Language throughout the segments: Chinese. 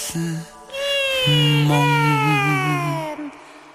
似梦。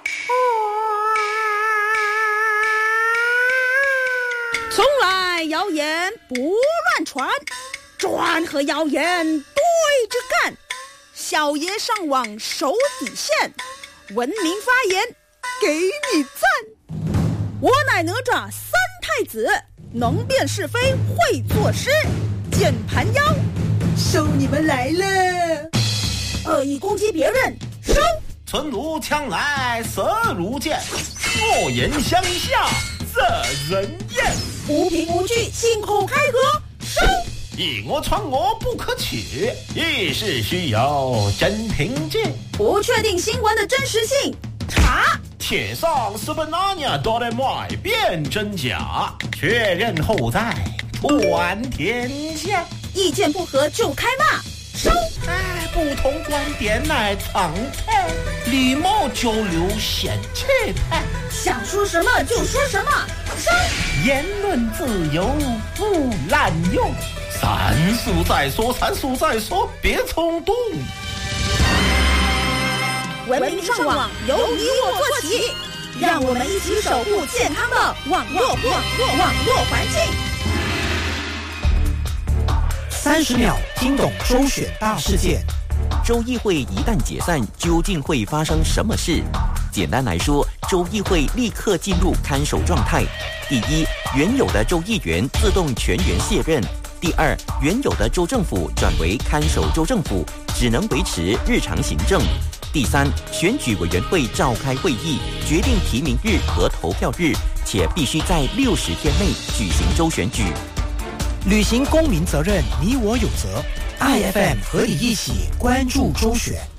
从来谣言不乱传，转和谣言对着干。小爷上网守底线，文明发言给你赞。我乃哪吒三太子，能辨是非会作诗。键盘妖，收你们来了！恶意攻击别人，收！ 存如枪来色如剑，恶言相向惹人厌。 无凭无据信口开河，收！ 以讹传讹不可取，一事需有真凭据。 不确定新闻的真实性，查！ 铁上是本拿捏哆来麦辨真假，确认后再传天下。 意见不合就开骂，收！ 不同观点乃常态，礼貌交流显气派。 想说什么就说什么，收！ 言论自由不滥用，三述再说，别冲动。 文明上网由你我做起，让我们一起守护健康的网络环境。 30秒听懂周选大事件。 州议会一旦解散，究竟会发生什么事？简单来说，州议会立刻进入看守状态。第一，原有的州议员自动全员卸任；第二，原有的州政府转为看守州政府，只能维持日常行政；第三，选举委员会召开会议，决定提名日和投票日，且必须在60天内举行州选举。 履行公民责任，你我有责。IFM 和你一起关注周选。